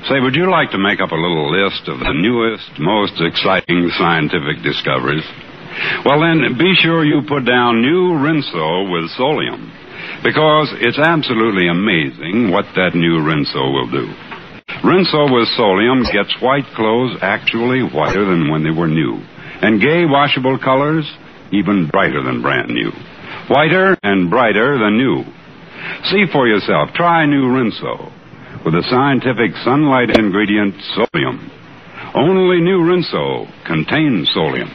Say, would you like to make up a little list of the newest, most exciting scientific discoveries? Well, then, be sure you put down new Rinso with Solium, because it's absolutely amazing what that new Rinso will do. Rinso with Solium gets white clothes actually whiter than when they were new, and gay washable colors even brighter than brand new. Whiter and brighter than new. See for yourself. Try new Rinso with the scientific sunlight ingredient Solium. Only new Rinso contains Solium.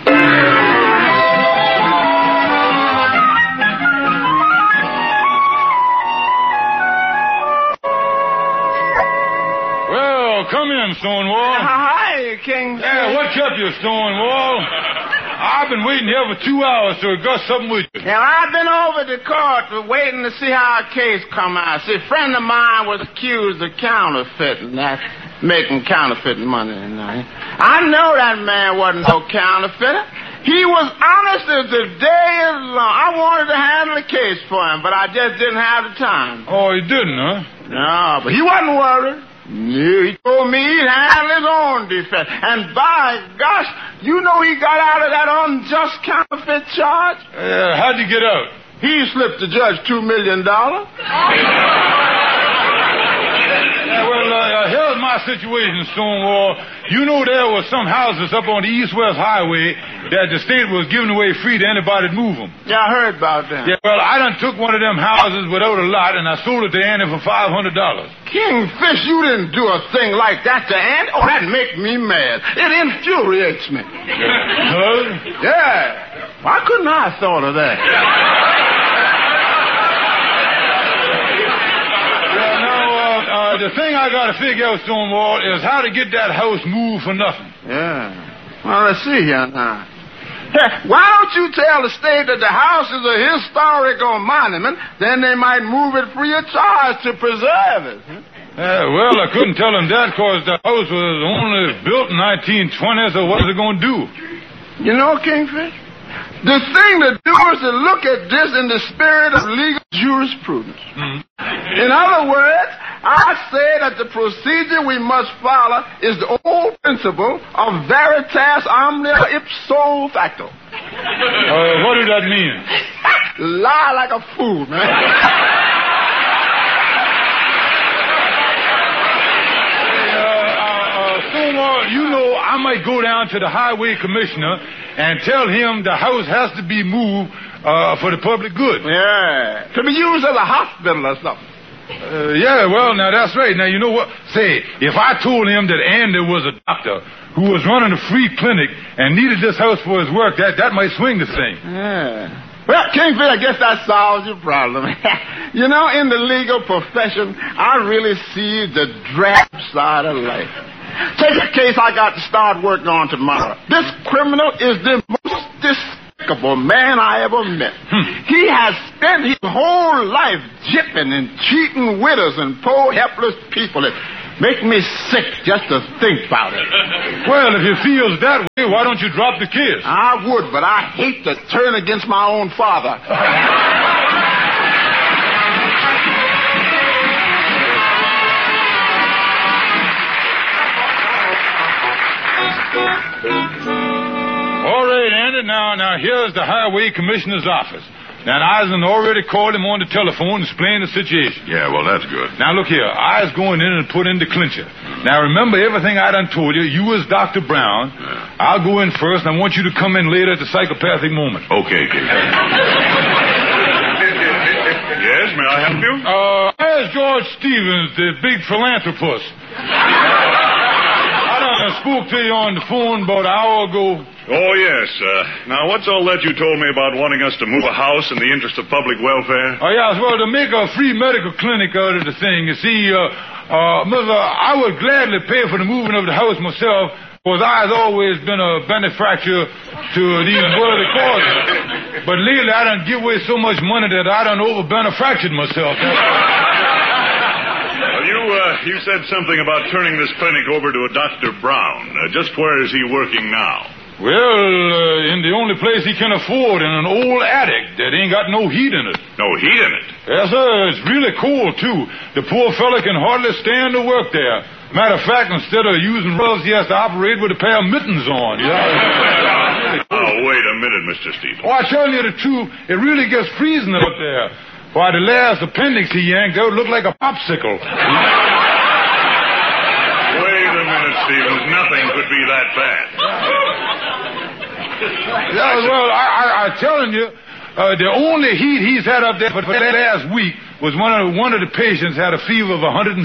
Well, come in, Stonewall. Hi, King. Yeah, what kept you, Stonewall? I've been waiting here for 2 hours to discuss something with you. Yeah, I've been over to court waiting to see how a case come out. See, a friend of mine was accused of counterfeiting, making counterfeiting money. I know that man wasn't no counterfeiter. He was honest as the day is long. I wanted to handle the case for him, but I just didn't have the time. Oh, you didn't, huh? No, but he wasn't worried. No, he told me he'd handle his own defense. And by gosh, you know he got out of that unjust counterfeit charge? How'd he get out? He slipped the judge $2 million. Here's my situation, Stonewall. You know there were some houses up on the east-west highway that the state was giving away free to anybody that move them. Yeah, I heard about that. Yeah, well, I done took one of them houses without a lot, and I sold it to Annie for $500. Kingfish, you didn't do a thing like that to Annie. Oh, that makes me mad. It infuriates me. Huh? Yeah. Why couldn't I have thought of that? The thing I got to figure out, Stonewall, is how to get that house moved for nothing. Yeah. Well, let's see here now. Why don't you tell the state that the house is a historical monument, then they might move it free of charge to preserve it. Well, I couldn't tell them that because the house was only built in 1920, so what is it going to do? You know, Kingfish, the thing to do is to look at this in the spirit of legal jurisprudence. Mm-hmm. In other words, I say that the procedure we must follow is the old principle of veritas omnia ipso facto. What does that mean? Lie like a fool, man. Stonewall, you know I might go down to the highway commissioner and tell him the house has to be moved for the public good. Yeah, to be used as a hospital or something. Yeah, well, now that's right. Now, you know what? Say, if I told him that Andy was a doctor who was running a free clinic and needed this house for his work, that might swing the thing. Yeah. Well, Kingfish, I guess that solves your problem. You know, in the legal profession, I really see the drab side of life. Take a case I got to start working on tomorrow. This criminal is the most despicable man I ever met. He has spent his whole life jipping and cheating widows and poor helpless people. It makes me sick just to think about it. Well, if he feels that way, why don't you drop the case? I would, but I hate to turn against my own father. All right, Andy. Now here's the highway commissioner's office. Now, I already called him on the telephone and explained the situation. Yeah, well, that's good. Now, look here. I was going in and put in the clincher. Now, remember everything I done told you. You was Dr. Brown. Yeah. I'll go in first, and I want you to come in later at the psychopathic moment. Okay, King. Yes, may I help you? There's George Stevens, the big philanthropist. I spoke to you on the phone about an hour ago. Oh, yes. Now, what's all that you told me about wanting us to move a house in the interest of public welfare? Oh, yes, well, to make a free medical clinic out of the thing. You see, Mother, I would gladly pay for the moving of the house myself, because I've always been a benefactor to these worthy causes. But lately, I done give away so much money that I done over-benefactored myself. You said something about turning this clinic over to a Dr. Brown. Just where is he working now? Well, in the only place he can afford, in an old attic that ain't got no heat in it. No heat in it? Yes, sir. It's really cold, too. The poor fella can hardly stand to work there. Matter of fact, instead of using rugs, he has to operate with a pair of mittens on. Yeah. Oh, wait a minute, Mr. Stevens. Oh, I tell you the truth, it really gets freezing up there. Why, the last appendix he yanked out looked like a popsicle. Wait a minute, Stevens. Nothing could be that bad. Yeah, well, I'm telling you, the only heat he's had up there for the last week was one of the patients had a fever of 106.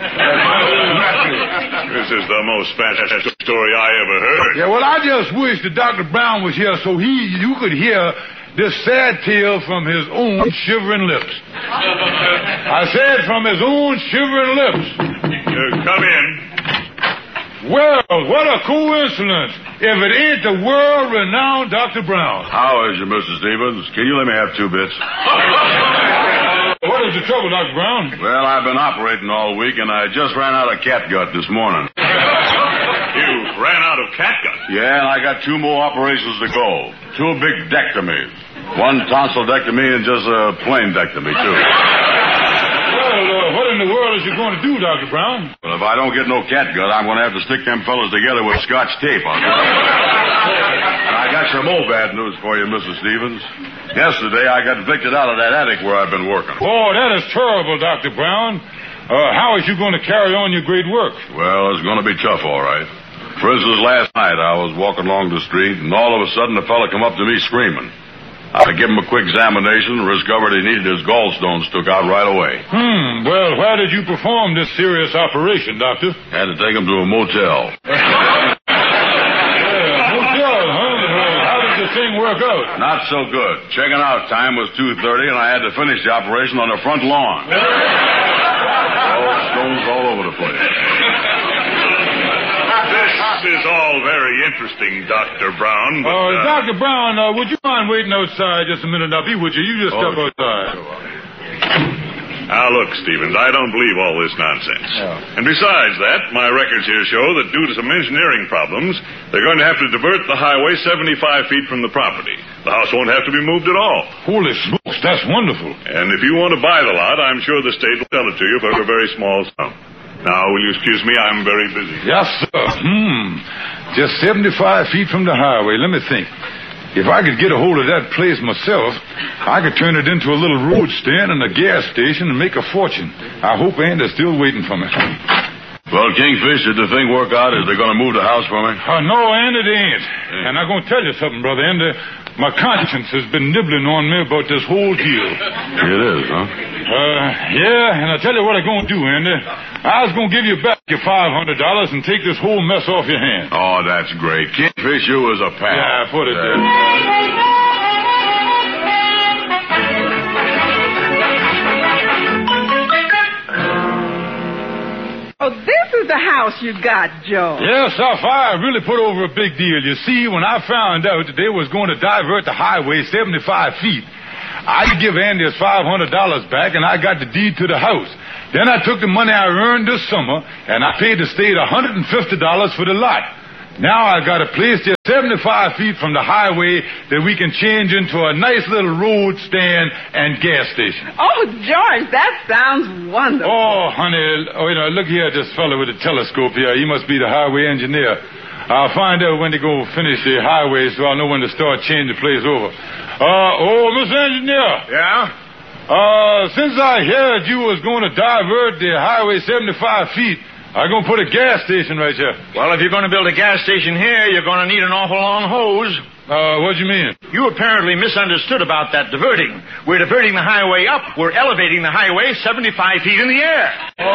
This is the most fantastic story I ever heard. Yeah, well, I just wish that Dr. Brown was here so you could hear this sad tale from his own shivering lips. I said from his own shivering lips. Come in. Well, what a coincidence. If it ain't the world-renowned Dr. Brown. How is you, Mr. Stevens? Can you let me have 2 bits? What is the trouble, Dr. Brown? Well, I've been operating all week, and I just ran out of catgut this morning. You ran out of catgut? Yeah, and I got 2 more operations to go. 2 big dectomies. 1 tonsildectomy and just a plain dectomy, too. Well, what in the world is you going to do, Dr. Brown? Well, if I don't get no catgut, I'm going to have to stick them fellas together with Scotch tape on them. And I got some more bad news for you, Mrs. Stevens. Yesterday, I got evicted out of that attic where I've been working. Oh, that is terrible, Dr. Brown. How is you going to carry on your great work? Well, it's going to be tough, all right. For instance, last night I was walking along the street, and all of a sudden a fella come up to me screaming. I gave him a quick examination and discovered he needed his gallstones took out right away. Well, why did you perform this serious operation, Doctor? Had to take him to a motel. Motel, huh? How did the thing work out? Not so good. Checking out time was 2:30, and I had to finish the operation on the front lawn. Stones all over the place. This is all very interesting, Dr. Brown, but... Dr. Brown, would you mind waiting outside just a minute now? Would you? You just step outside. Now, look, Stevens, I don't believe all this nonsense. And besides that, my records here show that due to some engineering problems, they're going to have to divert the highway 75 feet from the property. The house won't have to be moved at all. Holy smokes, that's wonderful. And if you want to buy the lot, I'm sure the state will sell it to you for a very small sum. Now, will you excuse me? I'm very busy. Yes, sir. Just 75 feet from the highway. Let me think. If I could get a hold of that place myself, I could turn it into a little road stand and a gas station and make a fortune. I hope Andy's still waiting for me. Well, Kingfish, did the thing work out? Is they going to move the house for me? No, Andy, they ain't. And I'm going to tell you something, Brother Andy. My conscience has been nibbling on me about this whole deal. It is, huh? Yeah, and I'll tell you what I'm going to do, Andy. I was going to give you back your $500 and take this whole mess off your hands. Oh, that's great. Kingfish, you was a pal. Yeah, put it there. Oh, this is the house you got, Joe. Yes, I really put over a big deal. You see, when I found out that they was going to divert the highway 75 feet, I give Andy his $500 back, and I got the deed to the house. Then I took the money I earned this summer, and I paid the state $150 for the lot. Now I got a place just 75 feet from the highway that we can change into a nice little road stand and gas station. Oh, George, that sounds wonderful. Oh, honey, look here at this fellow with the telescope here. He must be the highway engineer. I'll find out when to go finish the highway so I'll know when to start changing the place over. Mr. Engineer. Yeah? Since I heard you was going to divert the highway 75 feet, I'm going to put a gas station right here. Well, if you're going to build a gas station here, you're going to need an awful long hose. What do you mean? You apparently misunderstood about that diverting. We're diverting the highway up. We're elevating the highway 75 feet in the air.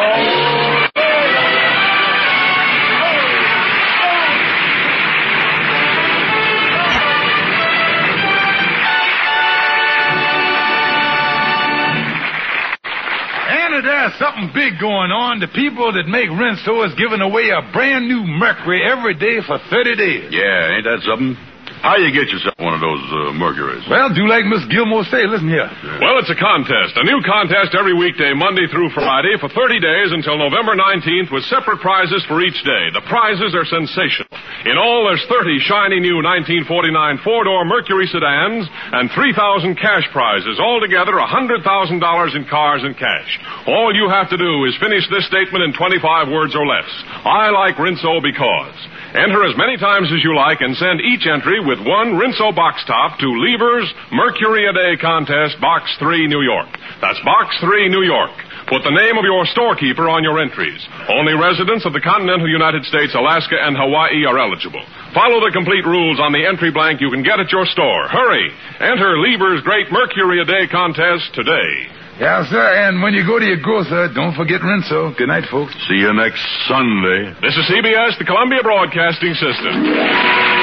There's something big going on. The people that make Rinso is giving away a brand new Mercury every day for 30 days. Yeah, ain't that something? How you get yourself one of those Mercuries? Well, do like Miss Gilmore say. Listen here. Well, it's a contest. A new contest every weekday, Monday through Friday, for 30 days until November 19th with separate prizes for each day. The prizes are sensational. In all, there's 30 shiny new 1949 four-door Mercury sedans and 3,000 cash prizes. Altogether, $100,000 in cars and cash. All you have to do is finish this statement in 25 words or less. I like Rinso because. Enter as many times as you like and send each entry with one Rinso box top to Lever's Mercury a Day Contest, Box 3, New York. That's Box 3, New York. Put the name of your storekeeper on your entries. Only residents of the continental United States, Alaska, and Hawaii are eligible. Follow the complete rules on the entry blank you can get at your store. Hurry! Enter Lever's Great Mercury a Day Contest today. Yeah, sir, and when you go to your grocer, don't forget Rinso. Good night, folks. See you next Sunday. This is CBS, the Columbia Broadcasting System.